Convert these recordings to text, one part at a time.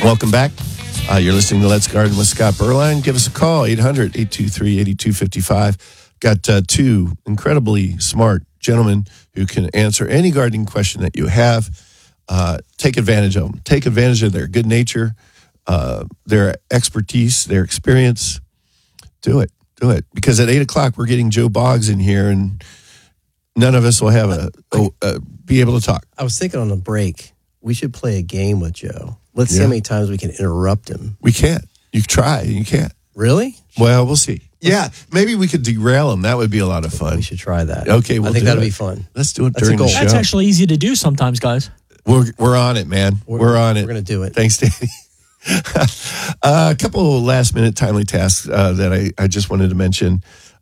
Welcome back. You're listening to Let's Garden with Scott Berline. Give us a call, 800-823-8255. Got two incredibly smart gentlemen who can answer any gardening question that you have. Take advantage of them. Take advantage of their good nature, their expertise, their experience. Do it. Because at 8 o'clock, we're getting Joe Boggs in here, and none of us will have be able to talk. I was thinking on the break, we should play a game with Joe. Let's see how many times we can interrupt him. We can't. You try, and you can't. Really? Well, we'll see. Yeah, maybe we could derail him. That would be a lot of fun. We should try that. Okay, I think that'll be fun. Let's do it during the show. That's actually easy to do sometimes, guys. We're on it, man. We're on it. We're going to do it. Thanks, Danny. A couple of last-minute timely tasks that I just wanted to mention.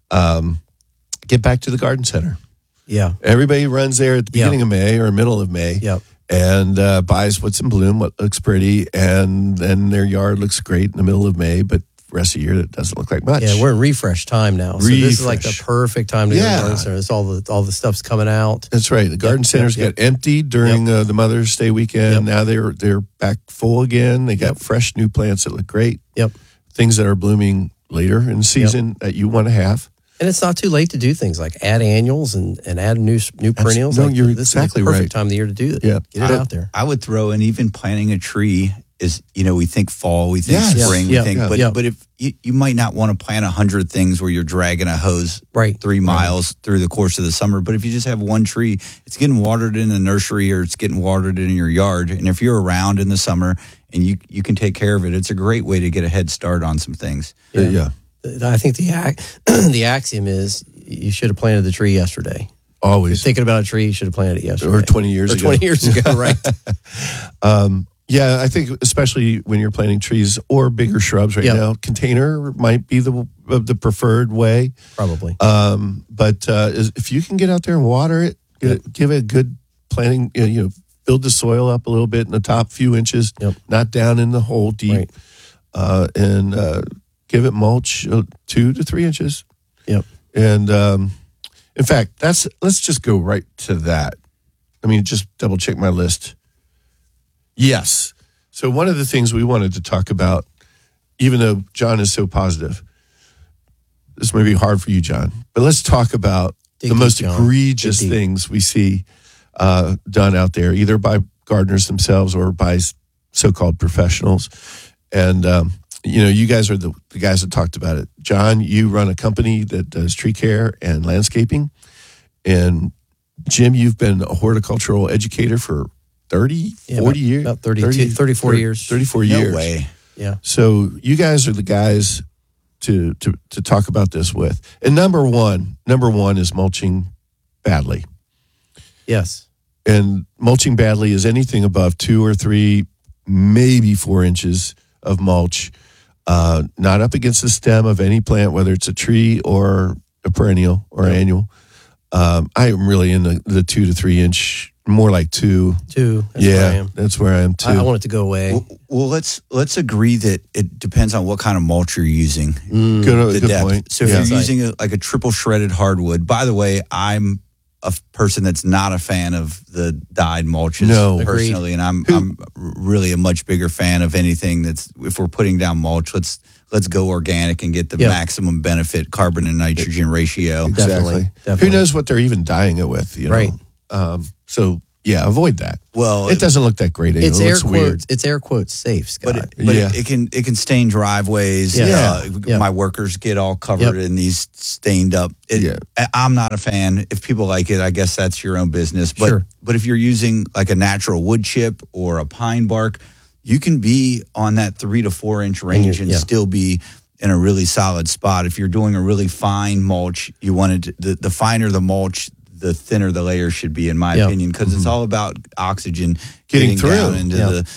Get back to the garden center. Yeah. Everybody runs there at the beginning of May or middle of May. Yep. And buys what's in bloom, what looks pretty, and then their yard looks great in the middle of May, but the rest of the year it doesn't look like much. Yeah, we're in refresh time now. So this is like the perfect time to go to the garden center. It's all the stuff's coming out. That's right. The garden centers got emptied during the Mother's Day weekend. Now they're back full again. They got fresh new plants that look great. Yep. Things that are blooming later in the season that you want to have. And it's not too late to do things like add annuals and add new perennials. No, you're this exactly is the perfect right. time of the year to do it. Yeah. Get it out there. I would throw in even planting a tree is, we think fall, we think spring, we think, but if you might not want to plant 100 things where you're dragging a hose 3 miles through the course of the summer. But if you just have one tree, it's getting watered in the nursery or it's getting watered in your yard. And if you're around in the summer and you can take care of it, it's a great way to get a head start on some things. Yeah. I think the axiom is you should have planted the tree yesterday. Always. If you're thinking about a tree, you should have planted it yesterday. Or 20 years ago. 20 years ago, right. Yeah, I think especially when you're planting trees or bigger shrubs right now, container might be the preferred way. Probably. But if you can get out there and water it, give it a good planting, build the soil up a little bit in the top few inches, not down in the hole deep, and give it mulch 2 to 3 inches. Yep. And in fact, let's just go right to that. I mean, just double check my list. Yes. So one of the things we wanted to talk about, even though John is so positive, this may be hard for you, John, but let's talk about the most egregious things we see done out there, either by gardeners themselves or by so-called professionals. And, you guys are the guys that talked about it. John, you run a company that does tree care and landscaping. And Jim, you've been a horticultural educator for 40 years? About 34 years. 34 years. No way. Yeah. So you guys are the guys to talk about this with. And number one is mulching badly. Yes. And mulching badly is anything above 2 or 3, maybe 4 inches of mulch, not up against the stem of any plant, whether it's a tree or a perennial or annual. I am really in the 2 to 3 inch. More like 2. That's where I am. That's where I am too. I want it to go away. Well, let's agree that it depends on what kind of mulch you're using. Good point. So if you're using a triple shredded hardwood, by the way, I'm a person that's not a fan of the dyed mulches personally, and I'm really a much bigger fan of anything that's, if we're putting down mulch, let's go organic and get the maximum benefit carbon and nitrogen ratio. Exactly. Who knows what they're even dyeing it with? Right. So avoid that. Well, it doesn't look that great. It's air quotes. Weird. It's air quotes safe, Scott. But it can stain driveways. My workers get all covered in these stained up. I'm not a fan. If people like it, I guess that's your own business. But but if you're using like a natural wood chip or a pine bark, you can be on that 3 to 4 inch range and still be in a really solid spot. If you're doing a really fine mulch, you wanted the finer the mulch, the thinner the layer should be, in my opinion, because it's all about oxygen getting through down into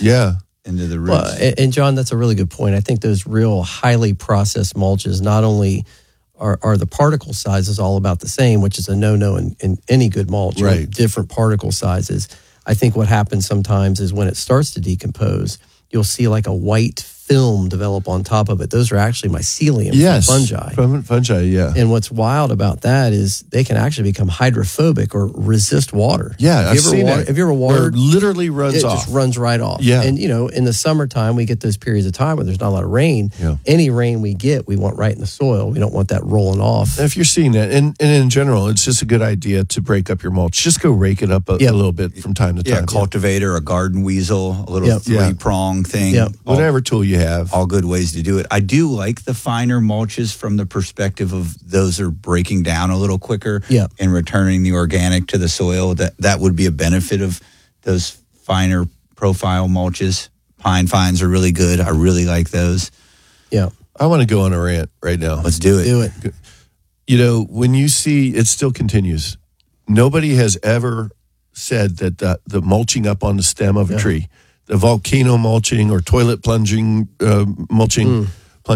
the roots. Well, and John, that's a really good point. I think those real highly processed mulches not only are the particle sizes all about the same, which is a no-no in any good mulch, right? Different particle sizes. I think what happens sometimes is when it starts to decompose, you'll see like a white film develop on top of it. Those are actually mycelium fungi. From fungi, yeah. And what's wild about that is they can actually become hydrophobic or resist water. Yeah, I've seen it. Have you ever watered? It literally runs off. It just runs right off. Yeah. And, in the summertime, we get those periods of time where there's not a lot of rain. Yeah. Any rain we get, we want right in the soil. We don't want that rolling off. If you're seeing that, and in general, it's just a good idea to break up your mulch. Just go rake it up a little bit from time to time. Yeah, cultivator, a garden weasel, a little three-prong thing. Yep. Whatever tool you have. All good ways to do it. I do like the finer mulches from the perspective of those are breaking down a little quicker and returning the organic to the soil. That would be a benefit of those finer profile mulches. Pine fines are really good. I really like those. Yeah. I want to go on a rant right now. Let's do it. Do it. When you see, it still continues. Nobody has ever said that the mulching up on the stem of a tree, the volcano mulching or toilet plunger mulching,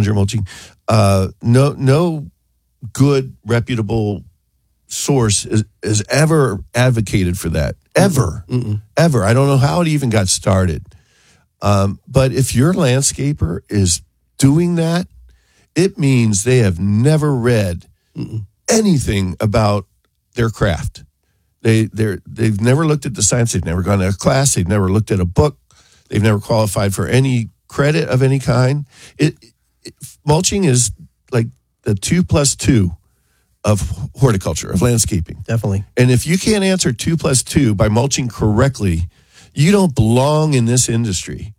no good reputable source has ever advocated for that. Ever. I don't know how it even got started. But if your landscaper is doing that, it means they have never read anything about their craft. They've never looked at the science. They've never gone to a class. They've never looked at a book. They've never qualified for any credit of any kind. Mulching is like the 2+2 of horticulture, of landscaping. Definitely. And if you can't answer 2+2 by mulching correctly, you don't belong in this industry.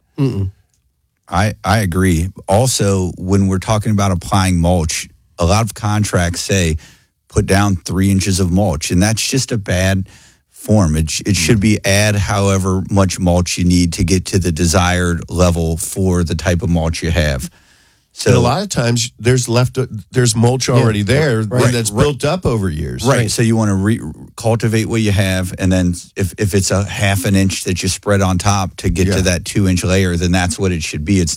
I agree. Also, when we're talking about applying mulch, a lot of contracts say put down 3 inches of mulch, and that's just a bad form. It should be add however much mulch you need to get to the desired level for the type of mulch you have. So and a lot of times there's mulch already there that's built up over years. Right. So you want to cultivate what you have, and then if it's a half an inch that you spread on top to get to that 2-inch layer, then that's what it should be. It's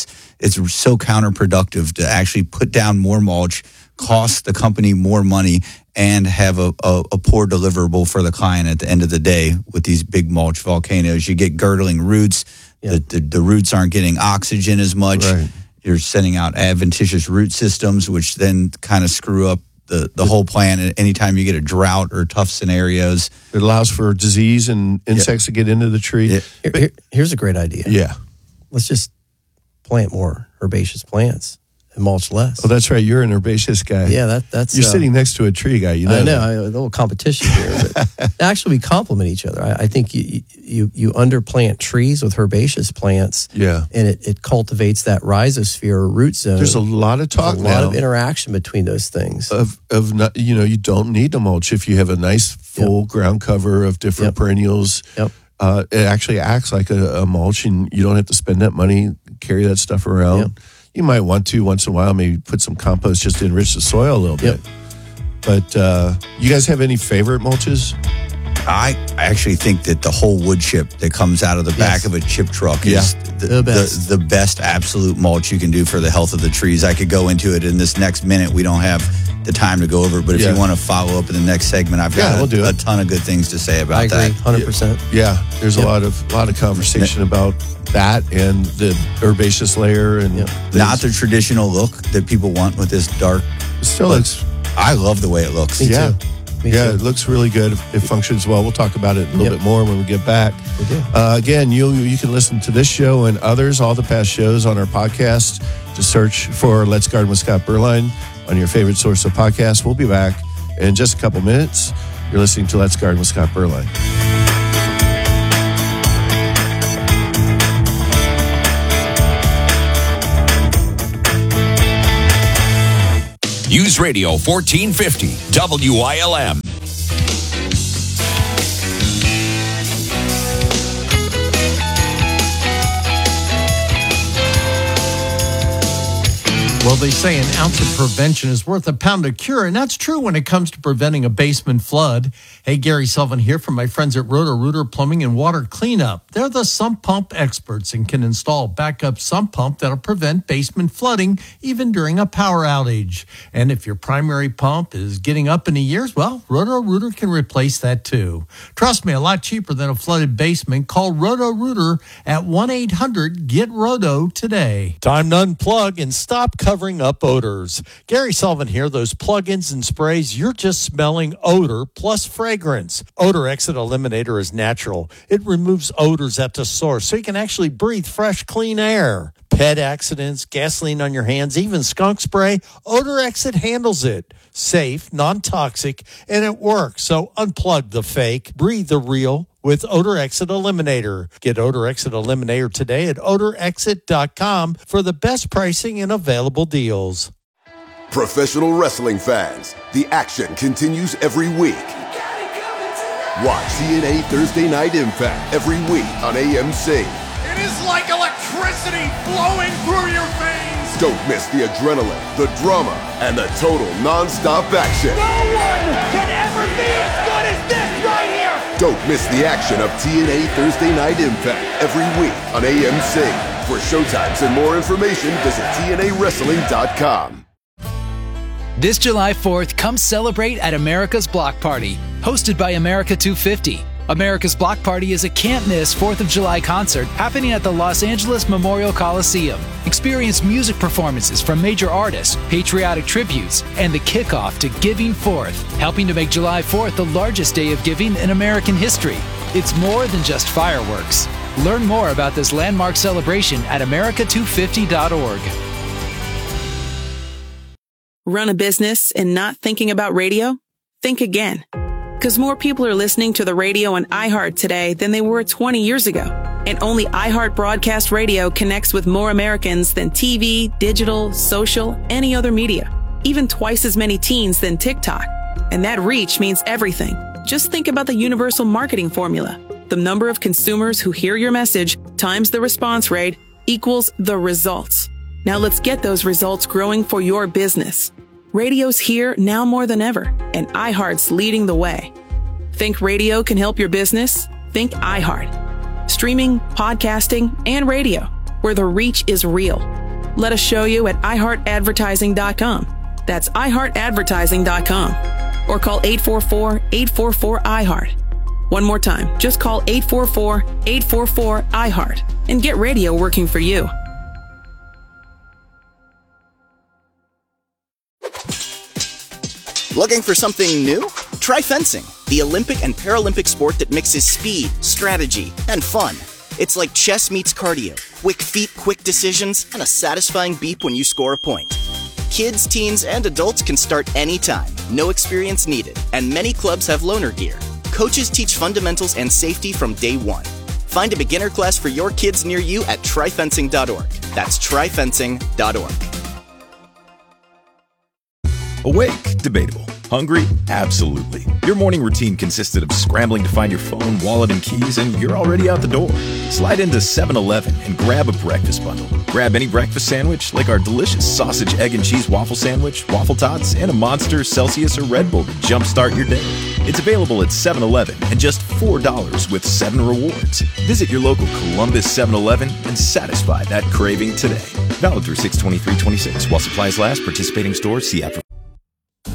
so counterproductive to actually put down more mulch, cost the company more money, and have a poor deliverable for the client at the end of the day with these big mulch volcanoes. You get girdling roots. Yeah. The roots aren't getting oxygen as much. Right. You're sending out adventitious root systems, which then kind of screw up the whole plant. And anytime you get a drought or tough scenarios, it allows for disease and insects to get into the tree. Here's a great idea. Yeah. Let's just plant more herbaceous plants and mulch less. Oh, that's right. You're an herbaceous guy. Yeah, that's. You're sitting next to a tree guy. You know. I know. A little competition here, but actually we complement each other. I think you underplant trees with herbaceous plants. Yeah, and it cultivates that rhizosphere or root zone. There's a lot of talk now. A lot of interaction between those things. Of not, you don't need to mulch if you have a nice full ground cover of different perennials. Yep. It actually acts like a mulch, and you don't have to spend that money, carry that stuff around. Yep. You might want to once in a while, maybe put some compost just to enrich the soil a little bit. But you guys have any favorite mulches? I actually think that the whole wood chip that comes out of the back of a chip truck is the best absolute mulch you can do for the health of the trees. I could go into it in this next minute. We don't have the time to go over it, but if you want to follow up in the next segment, I've got a ton of good things to say about that. I agree, 100%. Yeah, there's a lot of conversation about that and the herbaceous layer and not the traditional look that people want with this dark. It still looks. I love the way it looks. Me too. It looks really good. It functions well. We'll talk about it a little bit more when we get back. We do. Again, you can listen to this show and others, all the past shows on our podcast. Just search for Let's Garden with Scott Berline on your favorite source of podcasts. We'll be back in just a couple minutes. You're listening to Let's Garden with Scott Berline. News Radio 1450 WILM. Well, they say an ounce of prevention is worth a pound of cure, and that's true when it comes to preventing a basement flood. Hey, Gary Sullivan here from my friends at Roto-Rooter Plumbing and Water Cleanup. They're the sump pump experts and can install a backup sump pump that'll prevent basement flooding even during a power outage. And if your primary pump is getting up in the years, well, Roto-Rooter can replace that too. Trust me, a lot cheaper than a flooded basement. Call Roto-Rooter at 1-800-GET-ROTO today. Time to unplug and stop covering up odors. Gary Sullivan here. Those plugins and sprays, you're just smelling odor plus fragrance. Odor Exit Eliminator is natural. It removes odors at the source so you can actually breathe fresh, clean air. Pet accidents, gasoline on your hands, even skunk spray, Odor Exit handles it. Safe, non-toxic, and it works. So unplug the fake, breathe the real with Odor Exit Eliminator. Get Odor Exit Eliminator today at odorexit.com for the best pricing and available deals. Professional wrestling fans, the action continues every week. Watch TNA Thursday Night Impact every week on AMC. It is like electricity flowing through your veins. Don't miss the adrenaline, the drama, and the total non-stop action. No one can ever be as good as this right here. Don't miss the action of TNA Thursday Night Impact every week on AMC. For showtimes and more information, visit TNAWrestling.com. This July 4th, come celebrate at America's Block Party, hosted by America 250. America's Block Party is a can't-miss 4th of July concert happening at the Los Angeles Memorial Coliseum. Experience music performances from major artists, patriotic tributes, and the kickoff to Giving Forth, helping to make July 4th the largest day of giving in American history. It's more than just fireworks. Learn more about this landmark celebration at america250.org. Run a business and not thinking about radio? Think again. Because more people are listening to the radio on iHeart today than they were 20 years ago. And only iHeart Broadcast Radio connects with more Americans than TV, digital, social, any other media. Even twice as many teens than TikTok. And that reach means everything. Just think about the universal marketing formula. The number of consumers who hear your message times the response rate equals the results. Now let's get those results growing for your business. Radio's here now more than ever, and iHeart's leading the way. Think radio can help your business? Think iHeart. Streaming, podcasting, and radio, where the reach is real. Let us show you at iHeartAdvertising.com. That's iHeartAdvertising.com. Or call 844-844-iHeart. One more time, just call 844-844-iHeart and get radio working for you. Looking for something new? Try fencing, the Olympic and Paralympic sport that mixes speed, strategy, and fun. It's like chess meets cardio, quick feet, quick decisions, and a satisfying beep when you score a point. Kids, teens, and adults can start anytime, no experience needed, and many clubs have loaner gear. Coaches teach fundamentals and safety from day one. Find a beginner class for your kids near you at tryfencing.org. That's tryfencing.org. Awake? Debatable. Hungry? Absolutely. Your morning routine consisted of scrambling to find your phone, wallet, and keys, and you're already out the door. Slide into 7-Eleven and grab a breakfast bundle. Grab any breakfast sandwich, like our delicious sausage, egg, and cheese waffle sandwich, waffle tots, and a Monster, Celsius, or Red Bull to jumpstart your day. It's available at 7-Eleven and just $4 with 7 rewards. Visit your local Columbus 7-Eleven and satisfy that craving today. Valid through 6/23/26 while supplies last. Participating stores, see app for